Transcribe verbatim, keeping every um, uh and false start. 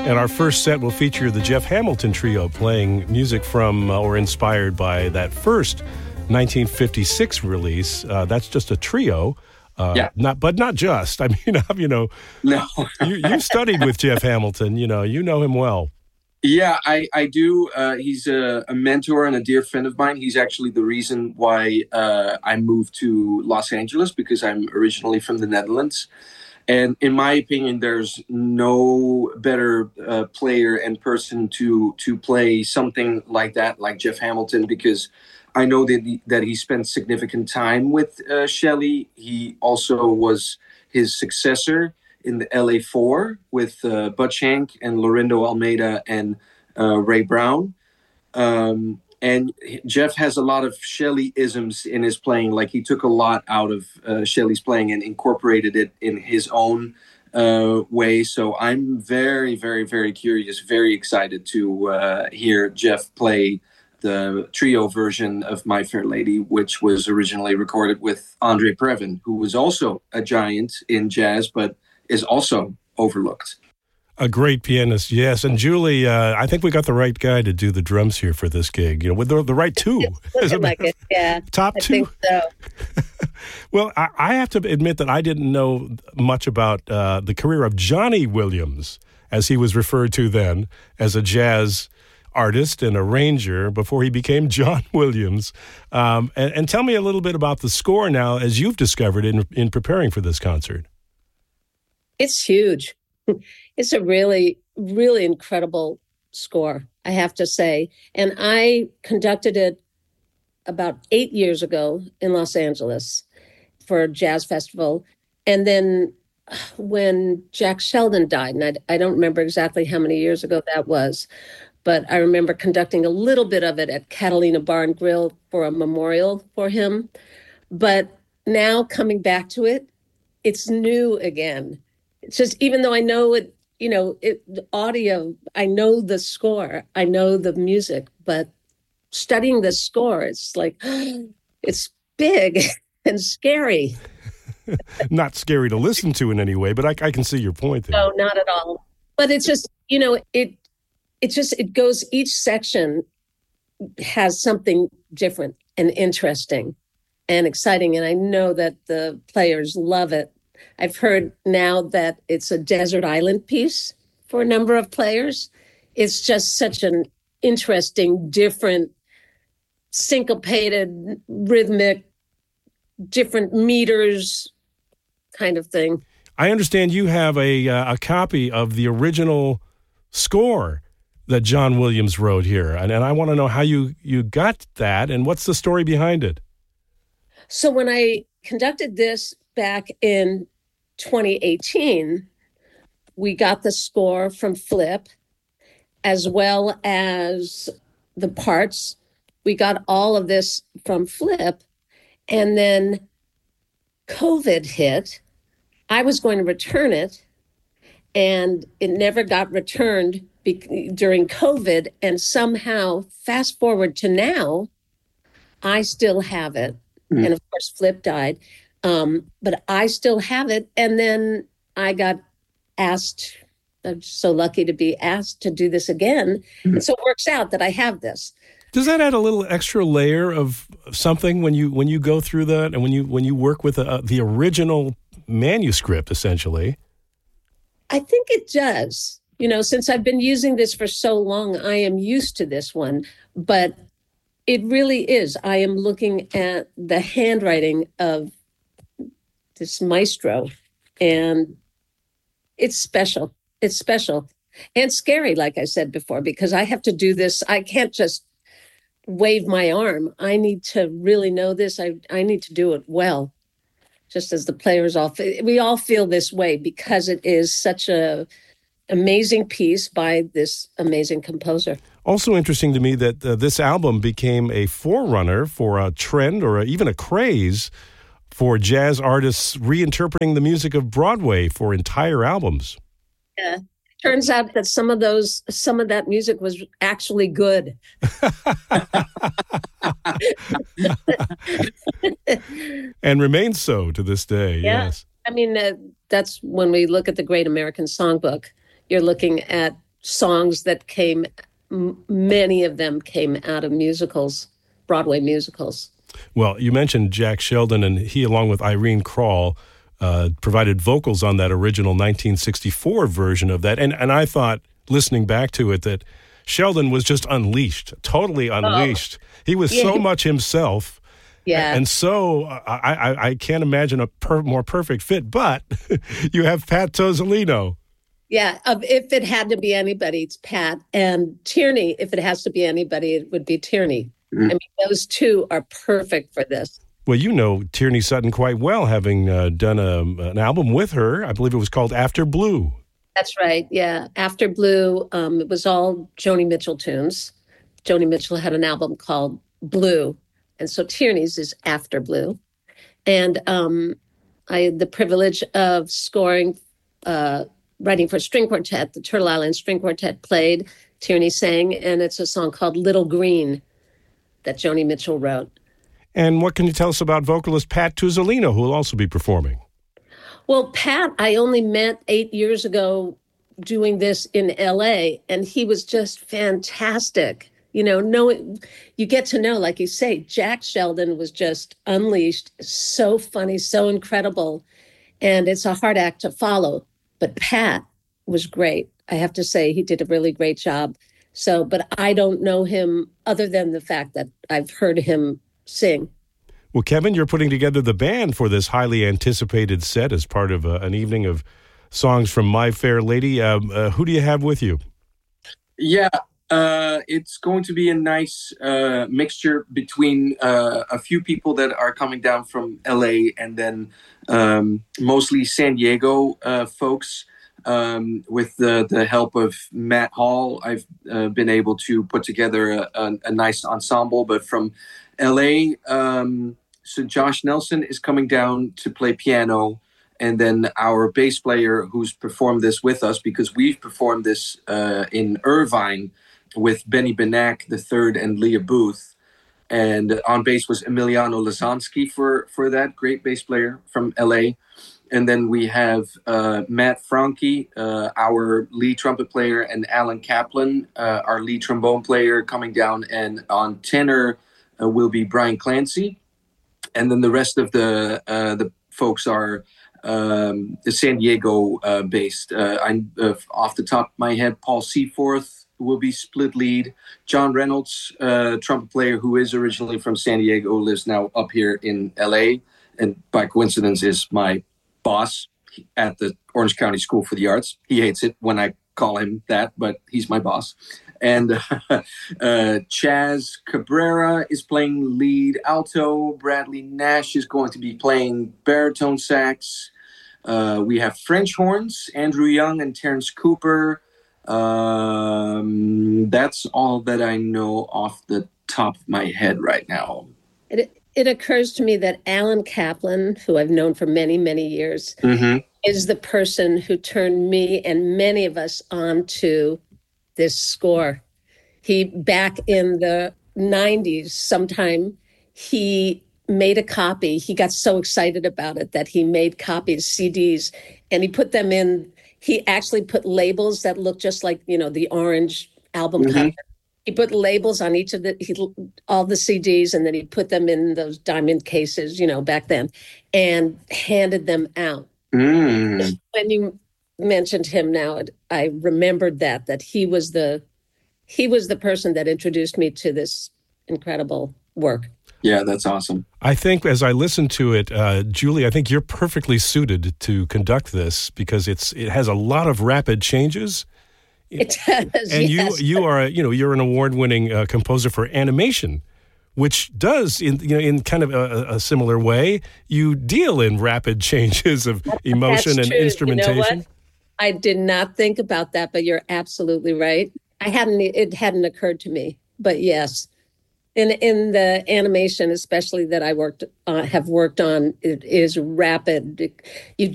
And our first set will feature the Jeff Hamilton Trio playing music from uh, or inspired by that first nineteen fifty-six release. Uh, that's just a trio. Uh, yeah. Not, but not just. I mean, you know, no. you, you studied with Jeff Hamilton. You know, you know him well. Yeah, I, I do. Uh, he's a, a mentor and a dear friend of mine. He's actually the reason why uh, I moved to Los Angeles, because I'm originally from the Netherlands. And in my opinion, there's no better uh, player and person to to play something like that, like Jeff Hamilton, because I know that he, that he spent significant time with uh, Shelley. He also was his successor in the L A Four with uh, Butch Hank and Lorindo Almeida and uh, Ray Brown. Um, and Jeff has a lot of Shelley-isms in his playing. Like, he took a lot out of uh, Shelley's playing and incorporated it in his own uh, way. So I'm very, very, very curious, very excited to uh, hear Jeff play the trio version of My Fair Lady, which was originally recorded with Andre Previn, who was also a giant in jazz, but is also overlooked. A great pianist, yes. And Julie, uh, I think we got the right guy to do the drums here for this gig. You know, with the, the right two. Looking like it, yeah. Top I two. Think so. Well, I, I have to admit that I didn't know much about uh, the career of Johnny Williams, as he was referred to then, as a jazz artist and arranger before he became John Williams. Um, and, and tell me a little bit about the score now, as you've discovered in in preparing for this concert. It's huge. It's a really, really incredible score, I have to say. And I conducted it about eight years ago in Los Angeles for a jazz festival. And then when Jack Sheldon died, and I, I don't remember exactly how many years ago that was, but I remember conducting a little bit of it at Catalina Bar and Grill for a memorial for him. But now coming back to it, it's new again. It's just, even though I know it, you know, it, the audio, I know the score, I know the music, but studying the score, it's like, it's big and scary. Not scary to listen to in any way, but I, I can see your point there. No, not at all. But it's just, you know, it, it just, it goes, each section has something different and interesting and exciting. And I know that the players love it. I've heard now that it's a desert island piece for a number of players. It's just such an interesting, different, syncopated, rhythmic, different meters kind of thing. I understand you have a uh, a copy of the original score that John Williams wrote here, and, and I want to know how you, you got that and what's the story behind it. So when I conducted this back in twenty eighteen, we got the score from Flip, as well as the parts. We got all of this from Flip, and then COVID hit. I was going to return it, and it never got returned be- during COVID, and somehow, fast forward to now, I still have it. Mm. And of course, Flip died. Um, but I still have it. And then I got asked, I'm so lucky to be asked to do this again. Mm-hmm. And so it works out that I have this. Does that add a little extra layer of something when you when you go through that and when you when you work with a, the original manuscript, essentially? I think it does. You know, since I've been using this for so long, I am used to this one. But it really is. I am looking at the handwriting of this maestro, and it's special. It's special and scary, like I said before, because I have to do this. I can't just wave my arm. I need to really know this. I, I need to do it well, just as the players all feel. We all feel this way because it is such a amazing piece by this amazing composer. Also interesting to me that uh, this album became a forerunner for a trend or a, even a craze for jazz artists reinterpreting the music of Broadway for entire albums. Yeah. Turns out that some of those, some of that music was actually good. And remains so to this day, yeah. Yes. I mean, uh, that's when we look at the Great American Songbook, you're looking at songs that came, m- many of them came out of musicals, Broadway musicals. Well, you mentioned Jack Sheldon, and he, along with Irene Krall, uh, provided vocals on that original nineteen sixty-four version of that. And and I thought, listening back to it, that Sheldon was just unleashed, totally unleashed. Oh. He was yeah. so much himself. Yeah. And so I, I, I can't imagine a per, more perfect fit, but you have Pat Tozzolino. Yeah, uh, if it had to be anybody, it's Pat. And Tierney, if it has to be anybody, it would be Tierney. Mm. I mean, those two are perfect for this. Well, you know Tierney Sutton quite well, having uh, done a, an album with her. I believe it was called After Blue. That's right, yeah. After Blue, um, it was all Joni Mitchell tunes. Joni Mitchell had an album called Blue, and so Tierney's is After Blue. And um, I had the privilege of scoring, uh, writing for a string quartet. The Turtle Island String Quartet played, Tierney sang, and it's a song called Little Green that Joni Mitchell wrote. And what can you tell us about vocalist Pat Tozzolino, who will also be performing? Well, Pat, I only met eight years ago doing this in L A, and he was just fantastic. You know, knowing, you get to know, like you say, Jack Sheldon was just unleashed, so funny, so incredible, and it's a hard act to follow. But Pat was great. I have to say, he did a really great job. So, but I don't know him other than the fact that I've heard him sing. Well, Kevin, you're putting together the band for this highly anticipated set as part of uh, an evening of songs from My Fair Lady. Um, uh, who do you have with you? Yeah, uh, it's going to be a nice uh, mixture between uh, a few people that are coming down from L A and then um, mostly San Diego uh, folks. Um, with the, the help of Matt Hall, I've uh, been able to put together a, a, a nice ensemble. But from L A, um, so Josh Nelson is coming down to play piano. And then our bass player who's performed this with us, because we've performed this uh, in Irvine with Benny Benack the third and Leah Booth. And on bass was Emiliano Lazansky for, for that great bass player from L A. And then we have uh, Matt Franke, uh, our lead trumpet player, and Alan Kaplan, uh, our lead trombone player, coming down. And on tenor uh, will be Brian Clancy. And then the rest of the uh, the folks are um, the San Diego uh, based. Uh, I'm uh, off the top of my head, Paul Seaforth will be split lead. John Reynolds, uh, trumpet player who is originally from San Diego, lives now up here in L A, and by coincidence is my boss at the Orange County School for the Arts. He hates it when I call him that, but he's my boss. And uh, uh, Chaz Cabrera is playing lead alto. Bradley Nash is going to be playing baritone sax. Uh, we have French horns, Andrew Young and Terrence Cooper. Um, that's all that I know off the top of my head right now. It, it occurs to me that Alan Kaplan, who I've known for many, many years, mm-hmm. is the person who turned me and many of us onto this score. He, back in the nineties, sometime, he made a copy. He got so excited about it that he made copies, C Ds, and he put them in. He actually put labels that looked just like, you know, the orange album mm-hmm. cover. He put labels on each of the, he, all the C Ds, and then he put them in those diamond cases, you know, back then, and handed them out. Mm. When you mentioned him now, I remembered that, that he was the, he was the person that introduced me to this incredible work. Yeah, that's awesome. I think as I listen to it, uh, Julie, I think you're perfectly suited to conduct this because it's it has a lot of rapid changes. It does, and yes. you you are a, you know you're an award-winning uh, composer for animation, which does in you know in kind of a, a similar way you deal in rapid changes of emotion That's and true. instrumentation. You know what? I did not think about that, but you're absolutely right. I hadn't it hadn't occurred to me, but yes. In in the animation, especially that I worked uh, have worked on, it is rapid. You